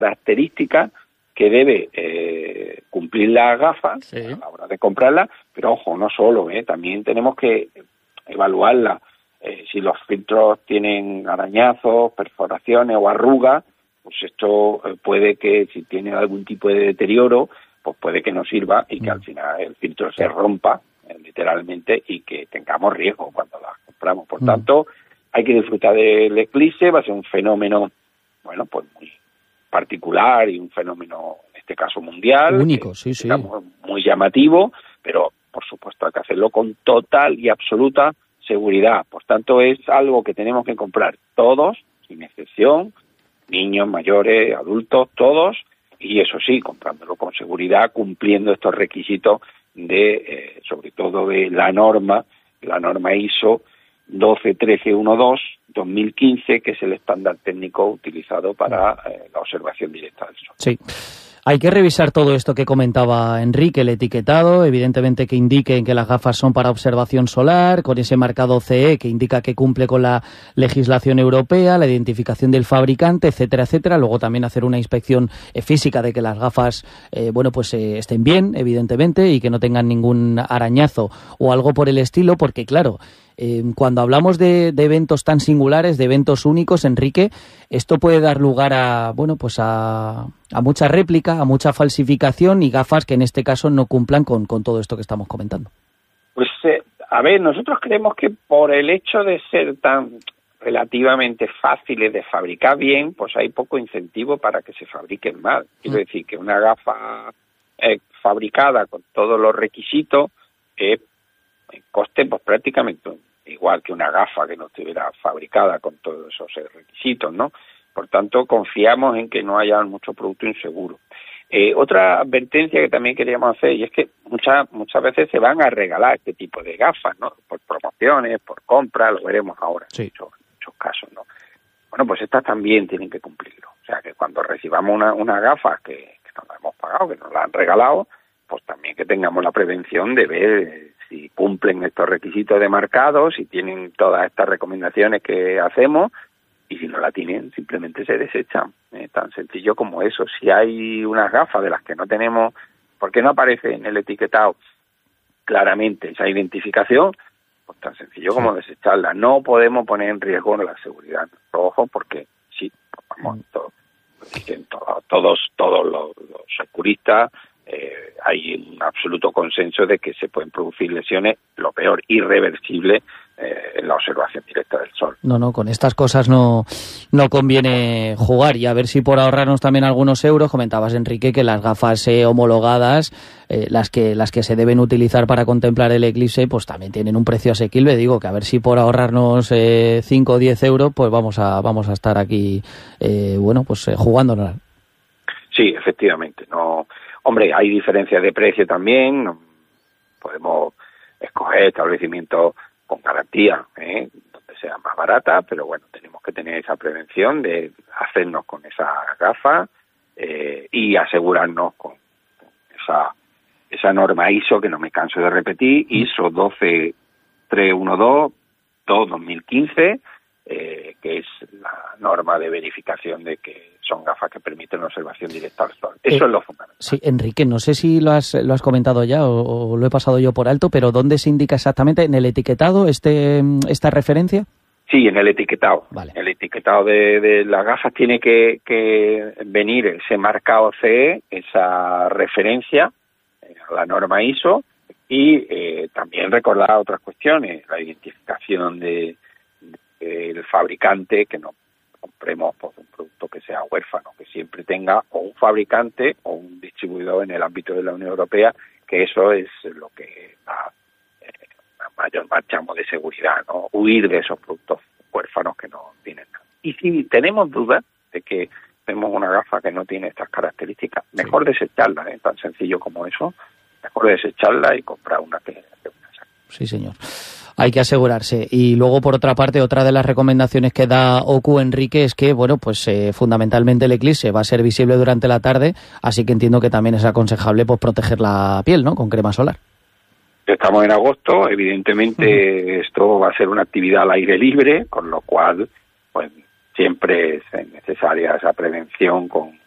características que debe cumplir las gafas a la hora de comprarlas, pero ojo, no solo, también tenemos que evaluarlas. Si los filtros tienen arañazos, perforaciones o arrugas, pues esto puede que, si tiene algún tipo de deterioro, pues puede que no sirva y que al final el filtro se rompa, literalmente, y que tengamos riesgo cuando las compramos. Por tanto, hay que disfrutar del Eclipse. Va a ser un fenómeno, bueno, pues muy particular y un fenómeno, en este caso mundial, único, muy llamativo, pero por supuesto hay que hacerlo con total y absoluta seguridad. Por tanto, es algo que tenemos que comprar todos, sin excepción, niños, mayores, adultos, todos, y eso sí, comprándolo con seguridad, cumpliendo estos requisitos de, sobre todo de la norma ISO 12132-2015, que es el estándar técnico utilizado para la observación directa del Sol. Sí. Hay que revisar todo esto que comentaba Enrique, el etiquetado, evidentemente que indique que las gafas son para observación solar, con ese marcado CE que indica que cumple con la legislación europea, la identificación del fabricante, etcétera, etcétera. Luego también hacer una inspección física de que las gafas, estén bien, evidentemente, y que no tengan ningún arañazo o algo por el estilo, porque claro, cuando hablamos de eventos tan singulares, de eventos únicos, Enrique, esto puede dar lugar a mucha réplica, a mucha falsificación y gafas que en este caso no cumplan con todo esto que estamos comentando. Pues, nosotros creemos que por el hecho de ser tan relativamente fáciles de fabricar bien, pues hay poco incentivo para que se fabriquen mal. Quiero decir que una gafa fabricada con todos los requisitos coste pues prácticamente igual que una gafa que no estuviera fabricada con todos esos requisitos, ¿no? Por tanto, confiamos en que no haya mucho producto inseguro. Otra advertencia que también queríamos hacer, y es que muchas veces se van a regalar este tipo de gafas, ¿no? Por promociones, por compras, lo veremos ahora en muchos casos, ¿no? Bueno, pues estas también tienen que cumplirlo. O sea, que cuando recibamos una gafa que nos la hemos pagado, que nos la han regalado, pues también que tengamos la prevención de ver si cumplen estos requisitos de marcado, si tienen todas estas recomendaciones que hacemos, y si no la tienen, simplemente se desechan. Tan sencillo como eso. Si hay unas gafas de las que no tenemos, porque no aparece en el etiquetado claramente esa identificación, pues tan sencillo como desecharla. No podemos poner en riesgo la seguridad de nuestros ojos, porque sí, vamos, todos los securistas, hay un absoluto consenso de que se pueden producir lesiones, lo peor, irreversibles, en la observación directa del Sol. No, con estas cosas no conviene jugar, y a ver si por ahorrarnos también algunos euros, comentabas, Enrique, que las gafas homologadas, las que se deben utilizar para contemplar el eclipse, pues también tienen un precio asequible. Digo que a ver si por ahorrarnos 5 o 10 euros, pues vamos a estar aquí, jugándonos. Sí, efectivamente. No, hombre, hay diferencias de precio también. Podemos escoger establecimientos con garantía, donde sea más barata, pero bueno, tenemos que tener esa prevención de hacernos con esas gafas y asegurarnos con esa norma ISO, que no me canso de repetir, ISO 12312-2015, que es la norma de verificación de que son gafas que permiten observación directa al Sol. Eso es lo fundamental. Sí, Enrique, no sé si lo has comentado ya o lo he pasado yo por alto, pero ¿dónde se indica exactamente en el etiquetado esta referencia? Sí, en el etiquetado. Vale. El etiquetado de las gafas tiene que venir ese marcado CE, esa referencia a la norma ISO, y también recordar otras cuestiones, la identificación del fabricante, que no compremos pues, un producto que sea huérfano, que siempre tenga o un fabricante o un distribuidor en el ámbito de la Unión Europea, que eso es lo que da una mayor marcha de seguridad, ¿no? Huir de esos productos huérfanos que no tienen nada. Y si tenemos dudas de que vemos una gafa que no tiene estas características, mejor desecharla, tan sencillo como eso, mejor desecharla y comprar una que saque. Sí, señor. Hay que asegurarse. Y luego, por otra parte, otra de las recomendaciones que da OCU, Enrique, es que, fundamentalmente el eclipse va a ser visible durante la tarde, así que entiendo que también es aconsejable proteger la piel, ¿no?, con crema solar. Estamos en agosto, evidentemente esto va a ser una actividad al aire libre, con lo cual, pues siempre es necesaria esa prevención con